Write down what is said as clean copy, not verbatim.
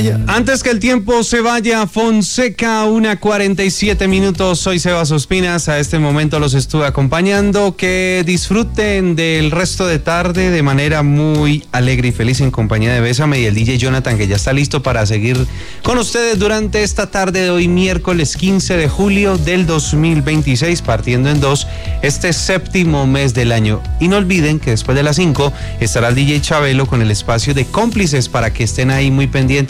vaya. Antes que el tiempo se vaya, Fonseca, 1:47. Soy Sebas Ospinas. A este momento los estuve acompañando. Que disfruten del resto de tarde de manera muy alegre y feliz en compañía de Bésame y el DJ Jonathan, que ya está listo para seguir con ustedes durante esta tarde de hoy, miércoles 15 de julio del 2026, partiendo en dos este séptimo mes del año. Y no olviden que después de las 5 estará el DJ Chabelo con el espacio de cómplices para que estén ahí muy pendientes